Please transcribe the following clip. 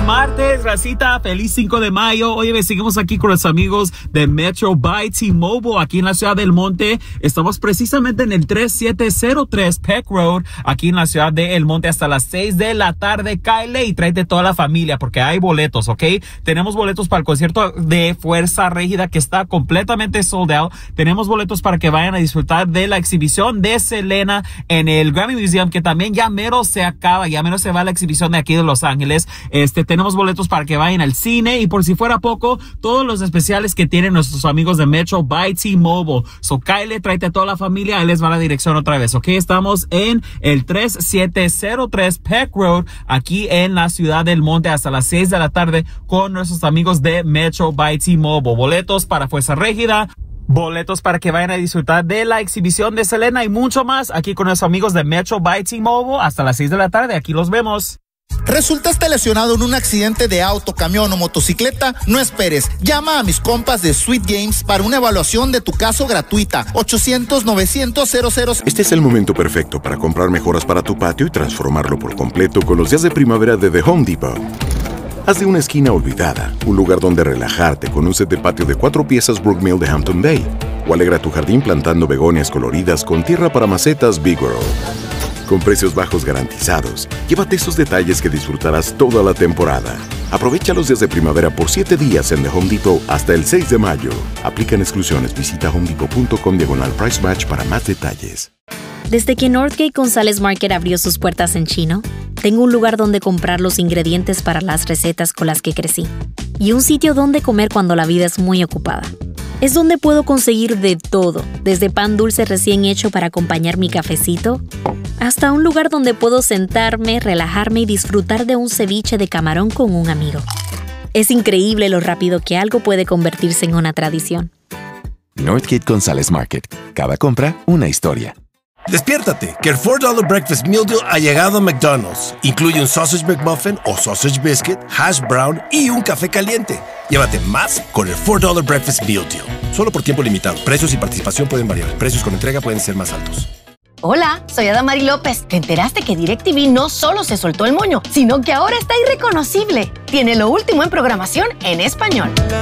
martes, racita, feliz 5 de mayo. Oye, seguimos aquí con los amigos de Metro by T-Mobile aquí en la ciudad del Monte. Estamos precisamente en el 3703 Peck Road, aquí en la ciudad del Monte hasta las 6 de la tarde. Cáele y tráete toda la familia porque hay boletos, ¿ok? Tenemos boletos para el concierto de Fuerza Régida que está completamente sold out. Tenemos boletos para que vayan a disfrutar de la exhibición de Selena en el Grammy Museum, que también ya mero se acaba, ya mero se va la exhibición de aquí de Los Ángeles. Tenemos boletos para que vayan al cine y por si fuera poco, todos los especiales que tienen nuestros amigos de Metro by T-Mobile. So, Kyle, tráete a toda la familia, ahí les va la dirección otra vez, ¿ok? Estamos en el 3703 Peck Road, aquí en la ciudad del Monte hasta las 6 de la tarde con nuestros amigos de Metro by T-Mobile. Boletos para Fuerza Régida, boletos para que vayan a disfrutar de la exhibición de Selena y mucho más aquí con nuestros amigos de Metro by T-Mobile hasta las 6 de la tarde. Aquí los vemos. ¿Resultaste lesionado en un accidente de auto, camión o motocicleta? No esperes. Llama a mis compas de Sweet Games para una evaluación de tu caso gratuita. 800-900-00. Este es el momento perfecto para comprar mejoras para tu patio y transformarlo por completo con los días de primavera de The Home Depot. Haz de una esquina olvidada un lugar donde relajarte con un set de patio de 4 piezas Brookmill de Hampton Bay. O alegra tu jardín plantando begonias coloridas con tierra para macetas Big World. Con precios bajos garantizados, llévate esos detalles que disfrutarás toda la temporada. Aprovecha los días de primavera por 7 días en The Home Depot hasta el 6 de mayo. Aplican exclusiones. Visita homedepot.com/price match para más detalles. Desde que Northgate González Market abrió sus puertas en Chino, tengo un lugar donde comprar los ingredientes para las recetas con las que crecí. Y un sitio donde comer cuando la vida es muy ocupada. Es donde puedo conseguir de todo, desde pan dulce recién hecho para acompañar mi cafecito, hasta un lugar donde puedo sentarme, relajarme y disfrutar de un ceviche de camarón con un amigo. Es increíble lo rápido que algo puede convertirse en una tradición. Northgate González Market. Cada compra, una historia. Despiértate, que el $4 Breakfast Meal Deal ha llegado a McDonald's. Incluye un Sausage McMuffin o Sausage Biscuit, Hash Brown y un café caliente. Llévate más con el $4 Breakfast Meal Deal. Solo por tiempo limitado. Precios y participación pueden variar. Precios con entrega pueden ser más altos. Hola, soy Adamari López. ¿Te enteraste que DirecTV no solo se soltó el moño, sino que ahora está irreconocible? Tiene lo último en programación en español.